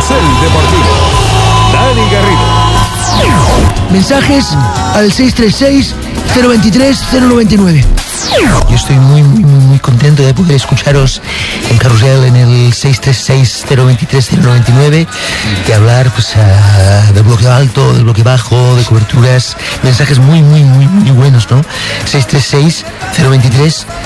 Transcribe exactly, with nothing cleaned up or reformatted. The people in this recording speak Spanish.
Carrusel Deportivo. Dani Garrido. Mensajes al seis tres seis, cero dos tres, cero nueve nueve. Yo estoy muy, muy, muy contento de poder escucharos en Carrusel en el seis tres seis, cero dos tres, cero nueve nueve y hablar pues uh, del bloque alto, del bloque bajo, de coberturas, mensajes muy, muy, muy, muy buenos, ¿no? seis tres seis, cero dos tres,